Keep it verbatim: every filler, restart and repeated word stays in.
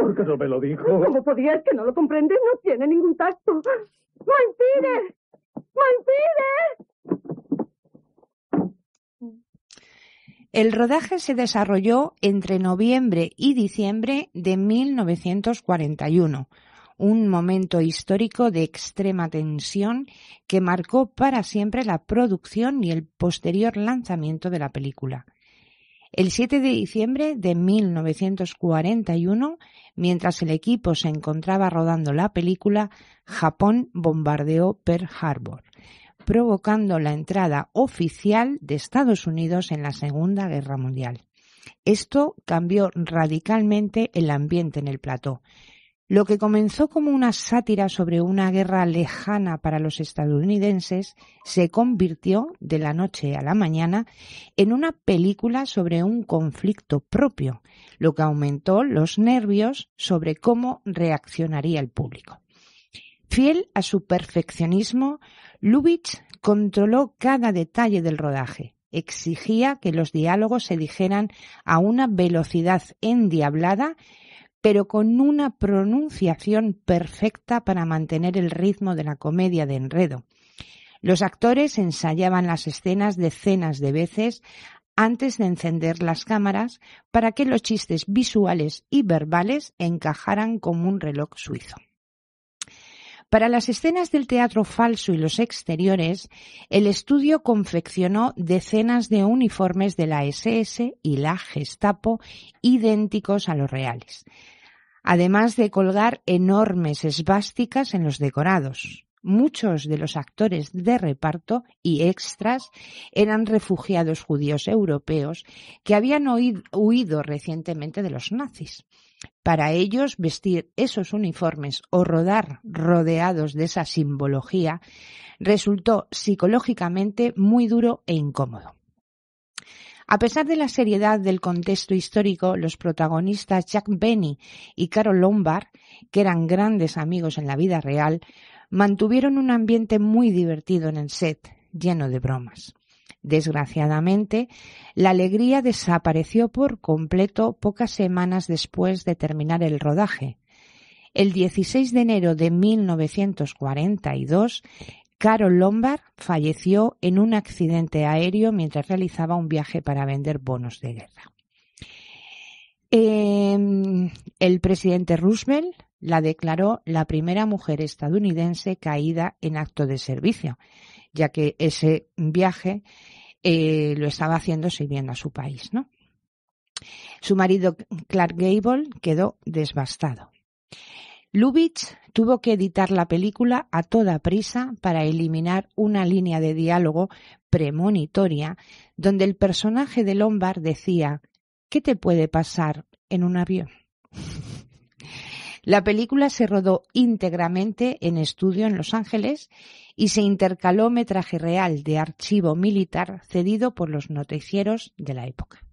¿Por qué no me lo dijo? ¿Cómo podía? Es que no lo comprendes, no tiene ningún tacto. ¡Maipire! ¡Maipire! El rodaje se desarrolló entre noviembre y diciembre de mil novecientos cuarenta y uno, un momento histórico de extrema tensión que marcó para siempre la producción y el posterior lanzamiento de la película. El siete de diciembre de mil novecientos cuarenta y uno, mientras el equipo se encontraba rodando la película, Japón bombardeó Pearl Harbor, provocando la entrada oficial de Estados Unidos en la Segunda Guerra Mundial. Esto cambió radicalmente el ambiente en el plató. Lo que comenzó como una sátira sobre una guerra lejana para los estadounidenses se convirtió, de la noche a la mañana, en una película sobre un conflicto propio, lo que aumentó los nervios sobre cómo reaccionaría el público. Fiel a su perfeccionismo, Lubitsch controló cada detalle del rodaje. Exigía que los diálogos se dijeran a una velocidad endiablada, pero con una pronunciación perfecta para mantener el ritmo de la comedia de enredo. Los actores ensayaban las escenas decenas de veces antes de encender las cámaras para que los chistes visuales y verbales encajaran como un reloj suizo. Para las escenas del teatro falso y los exteriores, el estudio confeccionó decenas de uniformes de la ese ese y la Gestapo idénticos a los reales, además de colgar enormes esvásticas en los decorados. Muchos de los actores de reparto y extras eran refugiados judíos europeos que habían huido recientemente de los nazis. Para ellos, vestir esos uniformes o rodar rodeados de esa simbología resultó psicológicamente muy duro e incómodo. A pesar de la seriedad del contexto histórico, los protagonistas Jack Benny y Carole Lombard, que eran grandes amigos en la vida real, mantuvieron un ambiente muy divertido en el set, lleno de bromas. Desgraciadamente, la alegría desapareció por completo pocas semanas después de terminar el rodaje. El dieciséis de enero de mil novecientos cuarenta y dos, Carole Lombard falleció en un accidente aéreo mientras realizaba un viaje para vender bonos de guerra. Eh, el presidente Roosevelt la declaró la primera mujer estadounidense caída en acto de servicio, ya que ese viaje eh, lo estaba haciendo sirviendo a su país, ¿no? Su marido Clark Gable quedó devastado. Lubitsch tuvo que editar la película a toda prisa para eliminar una línea de diálogo premonitoria donde el personaje de Lombard decía: ¿qué te puede pasar en un avión? La película se rodó íntegramente en estudio en Los Ángeles y se intercaló metraje real de archivo militar cedido por los noticieros de la época.